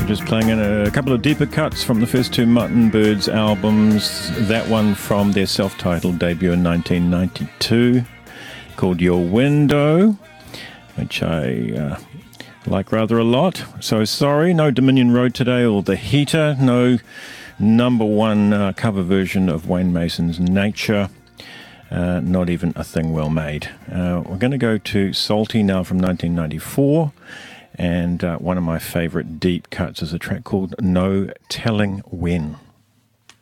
Just playing in a couple of deeper cuts from the first two Mutton Birds albums. That one from their self-titled debut in 1992 called Your Window, which I like rather a lot. So sorry, no Dominion Road today or The Heater, no number one cover version of Wayne Mason's Nature, not even A Thing Well Made. We're going to go to Salty now from 1994. And one of my favourite deep cuts is a track called No Telling When.